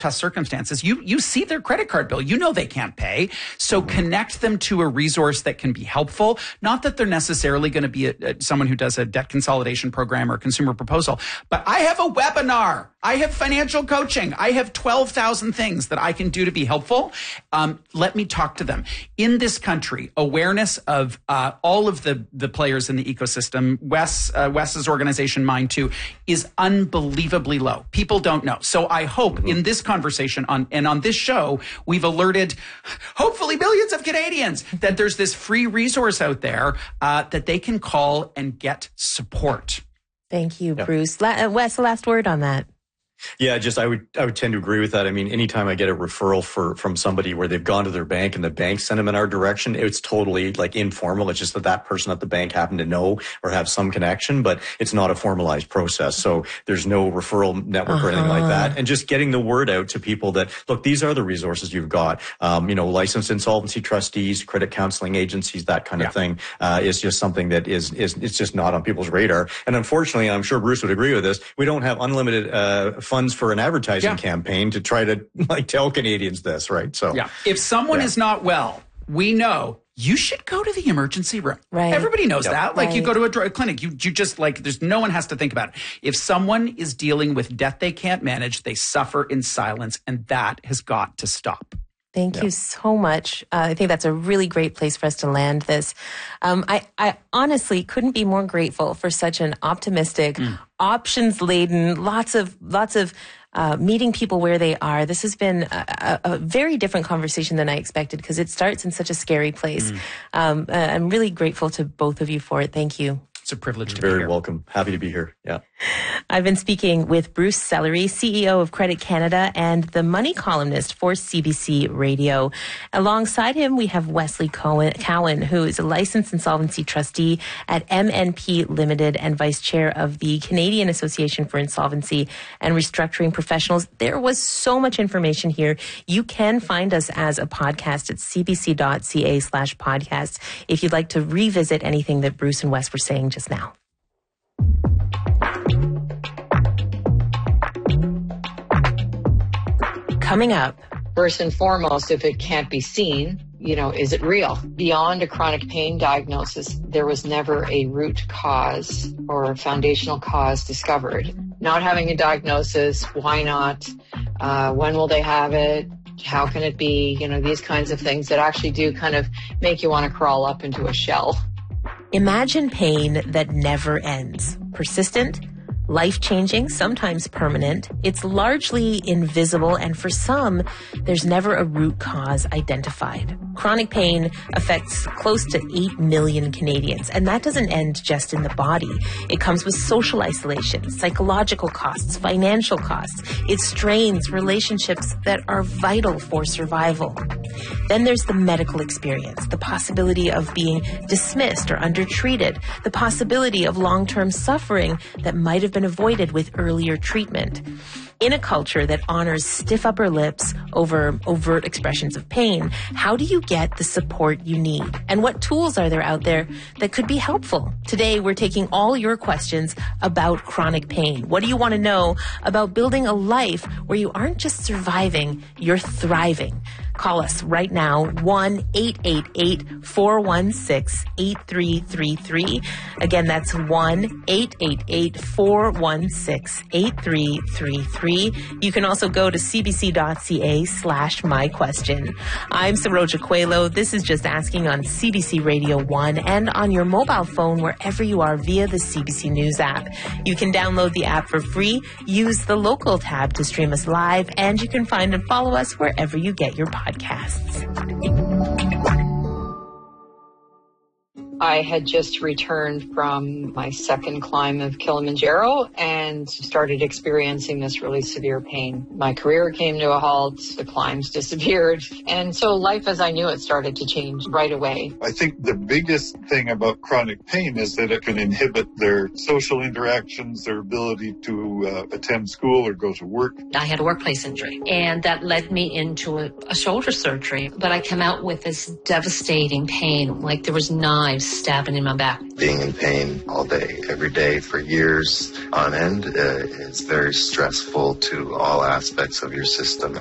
tough circumstances, you see their credit card bill. You know they can't pay. So connect them to a resource that can be helpful. Not that they're necessarily going to be someone who does a debt consolidation program or consumer proposal, but I have a webinar. I have financial coaching. I have 12,000 things that I can do to be helpful. Let me talk to them. In this country, awareness of all of the players in the ecosystem, Wes's organization, mine too, is unbelievably low. People don't know. So I hope in this conversation on this show, we've alerted hopefully millions of Canadians that there's this free resource out there that they can call and get support. Thank you, Bruce. Wes, the last word on that. Yeah, I would tend to agree with that. I mean, anytime I get a referral from somebody where they've gone to their bank and the bank sent them in our direction, it's totally like informal. It's just that person at the bank happened to know or have some connection, but it's not a formalized process. So there's no referral network or anything like that. And just getting the word out to people that, look, these are the resources you've got. Licensed insolvency trustees, credit counseling agencies, that kind of thing, is just something that it's just not on people's radar. And unfortunately, I'm sure Bruce would agree with this, we don't have unlimited funds for an advertising campaign to try to tell Canadians this, right? So if someone is not well, we know you should go to the emergency room. Right. Everybody knows that. Like you go to a drug clinic, you just there's no one has to think about it. If someone is dealing with debt they can't manage, they suffer in silence, and that has got to stop. Thank you so much. I think that's a really great place for us to land this. I honestly couldn't be more grateful for such an optimistic, options-laden, lots of meeting people where they are. This has been a very different conversation than I expected because it starts in such a scary place. I'm really grateful to both of you for it. Thank you. It's a privilege to be here. Very welcome. Happy to be here. Yeah. I've been speaking with Bruce Sellery, CEO of Credit Canada and the money columnist for CBC Radio. Alongside him, we have Wesley Cowan, who is a licensed insolvency trustee at MNP Limited and vice chair of the Canadian Association for Insolvency and Restructuring Professionals. There was so much information here. You can find us as a podcast at cbc.ca/podcast if you'd like to revisit anything that Bruce and Wes were saying just now. Coming up. First and foremost, if it can't be seen, is it real? Beyond a chronic pain diagnosis, there was never a root cause or a foundational cause discovered. Not having a diagnosis, why not? When will they have it? How can it be? These kinds of things that actually do kind of make you want to crawl up into a shell. Imagine pain that never ends. Persistent, life-changing, sometimes permanent. It's largely invisible, and for some, there's never a root cause identified. Chronic pain affects close to 8 million Canadians, and that doesn't end just in the body. It comes with social isolation, psychological costs, financial costs. It strains relationships that are vital for survival. Then there's the medical experience, the possibility of being dismissed or undertreated, the possibility of long-term suffering that might have been avoided with earlier treatment. In a culture that honors stiff upper lips over overt expressions of pain, how do you get the support you need? And what tools are there out there that could be helpful? Today, we're taking all your questions about chronic pain. What do you want to know about building a life where you aren't just surviving, you're thriving? Call us right now, 1-888-416-8333. Again, that's 1-888-416-8333. You can also go to cbc.ca/myquestion. I'm Saroja Coelho. This is Just Asking on CBC Radio 1 and on your mobile phone wherever you are via the CBC News app. You can download the app for free, use the local tab to stream us live, and you can find and follow us wherever you get your podcasts. I had just returned from my second climb of Kilimanjaro and started experiencing this really severe pain. My career came to a halt, the climbs disappeared, and so life as I knew it started to change right away. I think the biggest thing about chronic pain is that it can inhibit their social interactions, their ability to attend school or go to work. I had a workplace injury, and that led me into a shoulder surgery, but I came out with this devastating pain, like there was knives stabbing in my back. Being in pain all day, every day for years on end is very stressful to all aspects of your system.